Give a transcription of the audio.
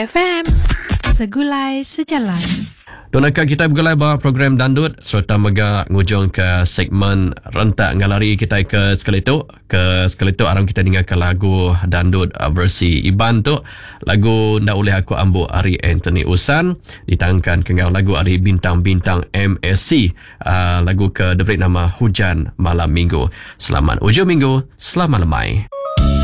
FM. Segulai sejalan. Donakah kita bergulai bahawa program dandut serta mega ngujung ke segmen rentak ngalari kita ke sekali tu. Ke sekali tu aram kita dengarkan lagu dandut versi Iban tu. Lagu Ndak Oleh Aku Ambuk Ari Anthony Usan. Ditangkan kengau lagu Ari Bintang-Bintang MSC. Lagu ke diberi nama Hujan Malam Minggu. Selamat hujung minggu, selamat lemai.